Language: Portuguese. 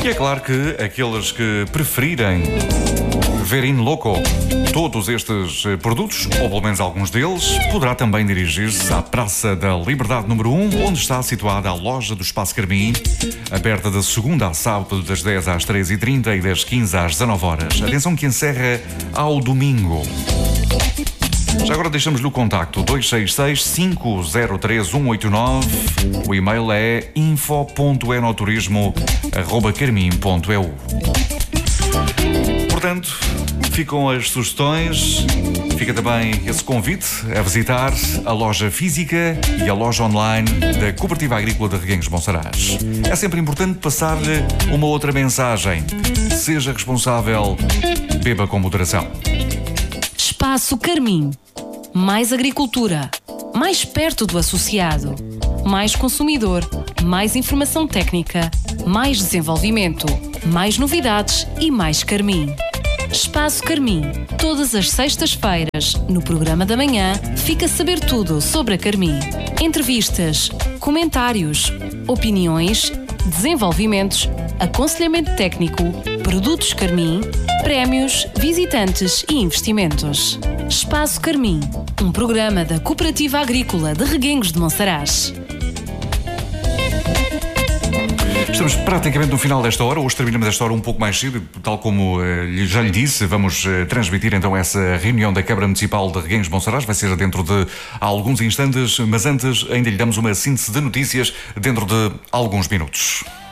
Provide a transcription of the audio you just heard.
E é claro que aqueles que preferirem ver in loco todos estes produtos, ou pelo menos alguns deles, poderá também dirigir-se à Praça da Liberdade número 1, onde está situada a loja do Espaço Carmim, aberta de segunda a sábado das 10 às 13h30 e das 15 às 19 horas. Atenção que encerra ao domingo. Já agora deixamos-lhe o contacto 266-503-189. O e-mail é info.enoturismo@carmim.eu. Portanto, ficam as sugestões, fica também esse convite a visitar a loja física e a loja online da Cooperativa Agrícola de Reguengos de Monsaraz. É sempre importante passar-lhe uma outra mensagem. Seja responsável, beba com moderação. Espaço Carmim. Mais agricultura. Mais perto do associado. Mais consumidor. Mais informação técnica. Mais desenvolvimento. Mais novidades e mais Carmim. Espaço Carmim. Todas as sextas-feiras, no programa da manhã, fica a saber tudo sobre a Carmim. Entrevistas, comentários, opiniões, desenvolvimentos, aconselhamento técnico, produtos Carmim, prémios, visitantes e investimentos. Espaço Carmim, um programa da Cooperativa Agrícola de Reguengos de Monsaraz. Estamos praticamente no final desta hora. Hoje terminamos esta hora um pouco mais cedo. Tal como já lhe disse, vamos transmitir então essa reunião da Câmara Municipal de Reguengos de Monsaraz. Vai ser dentro de alguns instantes, mas antes ainda lhe damos uma síntese de notícias dentro de alguns minutos.